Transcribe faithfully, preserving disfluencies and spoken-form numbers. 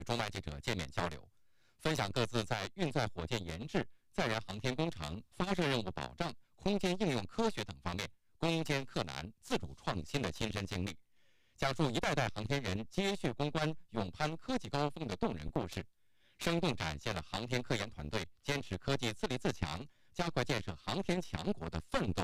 中外记者见面交流，分享各自在运载火箭研制、载人航天工程、发射任务保障、空间应用科学等方面攻坚克难、自主创新的亲身经历，讲述一代代航天人接续攻关、勇攀科技高峰的动人故事，生动展现了航天科研团队坚持科技自立自强、加快建设航天强国的奋斗